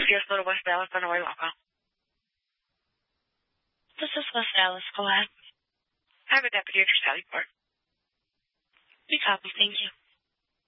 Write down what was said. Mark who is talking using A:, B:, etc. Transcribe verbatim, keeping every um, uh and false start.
A: Fiesta to West Dallas, Illinois, local.
B: This is West Dallas. Go ahead.
A: I have a deputy at your Sally Port.
B: We copy. Thank you.